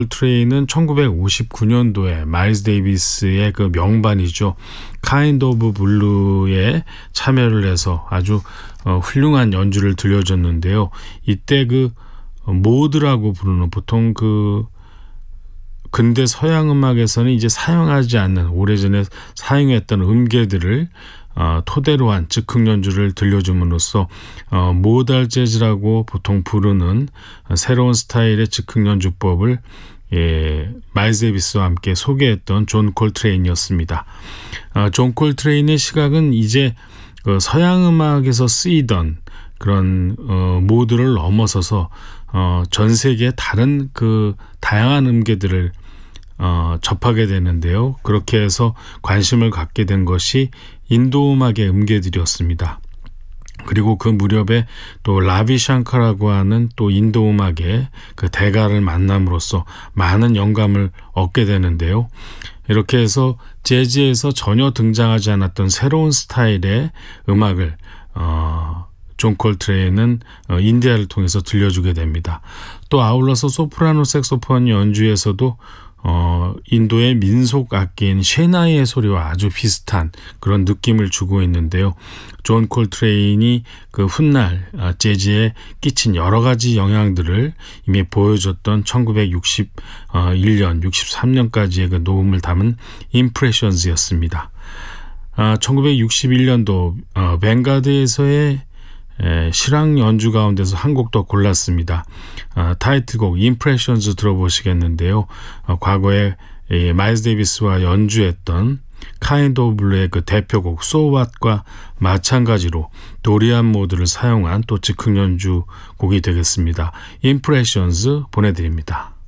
트레인은 1959년도에 마일스 데이비스의 그 명반이죠. Kind of Blue에 참여를 해서 아주 훌륭한 연주를 들려줬는데요. 이때 그 모드라고 부르는 보통 그 근대 서양 음악에서는 이제 사용하지 않는 오래전에 사용했던 음계들을 토대로 한 즉흥 연주를 들려줌으로써 모달 재즈라고 보통 부르는 새로운 스타일의 즉흥 연주법을 마일스 데이비스와 함께 소개했던 존 콜트레인이었습니다. 존 콜트레인의 시각은 이제 서양 음악에서 쓰이던 그런 모드를 넘어서서 전 세계의 다른 그 다양한 음계들을 접하게 되는데요. 그렇게 해서 관심을 갖게 된 것이 인도 음악의 음계들이었습니다. 그리고 그 무렵에 또 라비 샹카라고 하는 또 인도 음악의 그 대가를 만남으로써 많은 영감을 얻게 되는데요. 이렇게 해서 재즈에서 전혀 등장하지 않았던 새로운 스타일의 음악을 존 콜트레인은 인디아를 통해서 들려주게 됩니다. 또 아울러서 소프라노 색소폰 연주에서도 인도의 민속 악기인 셰나이의 소리와 아주 비슷한 그런 느낌을 주고 있는데요. 존 콜트레인이 그 훗날 재즈에 끼친 여러 가지 영향들을 이미 보여줬던 1961년, 63년까지의 그 녹음을 담은 임프레션즈였습니다. 1961년도 뱅가드에서의 실황 연주 가운데서 한 곡 더 골랐습니다. 타이틀곡 임프레션즈 들어보시겠는데요. 과거에 마일스 데이비스와 연주했던 Kind of Blue의 그 대표곡 So What과 마찬가지로 도리안 모드를 사용한 또 즉흥 연주 곡이 되겠습니다. 임프레션즈 보내드립니다.